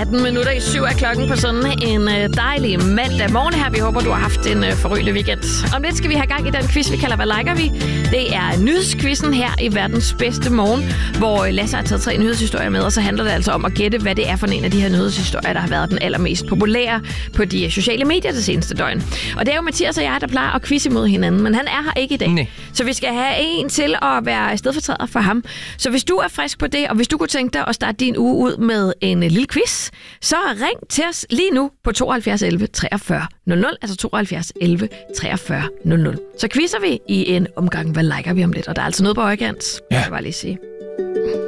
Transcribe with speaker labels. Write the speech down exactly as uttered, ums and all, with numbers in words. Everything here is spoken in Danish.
Speaker 1: atten minutter i syv er klokken på sådan en dejlig mandag morgen her. Vi håber, du har haft en forrygende weekend. Om lidt skal vi have gang i den quiz, vi kalder Hvad liker vi? Det er nyhedsquizzen her i verdens bedste morgen, hvor Lasse har taget tre nyhedshistorier med, og så handler det altså om at gætte, hvad det er for en af de her nyhedshistorier, der har været den allermest populære på de sociale medier det seneste døgn. Og det er jo Mathias og jeg, der plejer at quizze imod hinanden, men han er her ikke i dag.
Speaker 2: Nej.
Speaker 1: Så vi skal have en til at være stedfortræder for ham. Så hvis du er frisk på det, og hvis du kunne tænke dig at starte din uge ud med en lille quiz, så ring til os lige nu på tooghalvfjerds elleve treogfyrre nul nul, altså tooghalvfjerds elleve treogfyrre nul nul. Så quizzer vi i en omgang, hvad liker vi om lidt, og der er altså noget på højkant,
Speaker 2: ja.
Speaker 1: jeg vil bare lige sige.